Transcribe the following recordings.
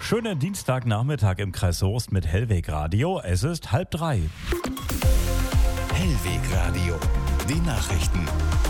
Schönen Dienstagnachmittag im Kreis Soest mit Hellweg Radio. Es ist 2:30. Hellweg Radio, die Nachrichten.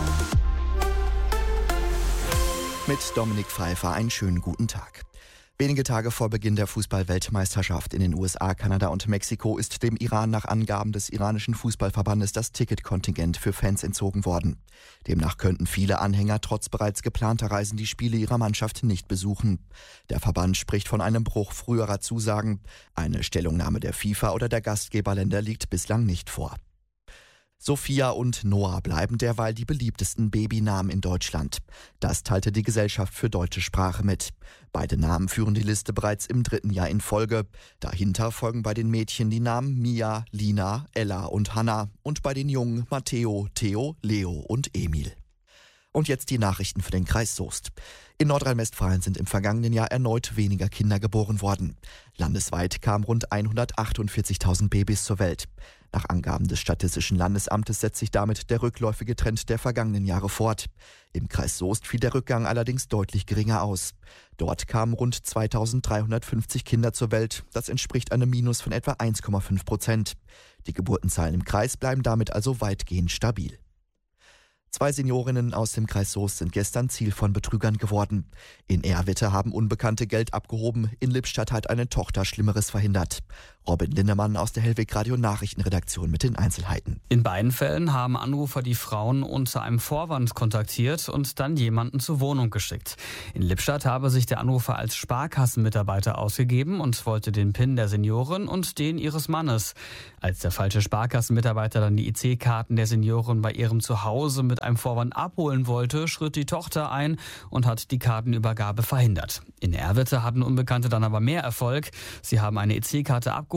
Mit Dominik Pfeiffer einen schönen guten Tag. Wenige Tage vor Beginn der Fußball-Weltmeisterschaft in den USA, Kanada und Mexiko ist dem Iran nach Angaben des iranischen Fußballverbandes das Ticketkontingent für Fans entzogen worden. Demnach könnten viele Anhänger trotz bereits geplanter Reisen die Spiele ihrer Mannschaft nicht besuchen. Der Verband spricht von einem Bruch früherer Zusagen. Eine Stellungnahme der FIFA oder der Gastgeberländer liegt bislang nicht vor. Sophia und Noah bleiben derweil die beliebtesten Babynamen in Deutschland. Das teilte die Gesellschaft für deutsche Sprache mit. Beide Namen führen die Liste bereits im 3. Jahr in Folge. Dahinter folgen bei den Mädchen die Namen Mia, Lina, Ella und Hannah und bei den Jungen Matteo, Theo, Leo und Emil. Und jetzt die Nachrichten für den Kreis Soest. In Nordrhein-Westfalen sind im vergangenen Jahr erneut weniger Kinder geboren worden. Landesweit kamen rund 148.000 Babys zur Welt. Nach Angaben des Statistischen Landesamtes setzt sich damit der rückläufige Trend der vergangenen Jahre fort. Im Kreis Soest fiel der Rückgang allerdings deutlich geringer aus. Dort kamen rund 2.350 Kinder zur Welt. Das entspricht einem Minus von etwa 1,5%. Die Geburtenzahlen im Kreis bleiben damit also weitgehend stabil. 2 Seniorinnen aus dem Kreis Soest sind gestern Ziel von Betrügern geworden. In Ehrwitte haben Unbekannte Geld abgehoben, in Lippstadt hat eine Tochter Schlimmeres verhindert. Robin Lindemann aus der Hellweg Radio Nachrichtenredaktion mit den Einzelheiten. In beiden Fällen haben Anrufer die Frauen unter einem Vorwand kontaktiert und dann jemanden zur Wohnung geschickt. In Lippstadt habe sich der Anrufer als Sparkassenmitarbeiter ausgegeben und wollte den PIN der Seniorin und den ihres Mannes. Als der falsche Sparkassenmitarbeiter dann die EC-Karten der Seniorin bei ihrem Zuhause mit einem Vorwand abholen wollte, schritt die Tochter ein und hat die Kartenübergabe verhindert. In Ehrwitte hatten Unbekannte dann aber mehr Erfolg. Sie haben eine EC-Karte abgeholt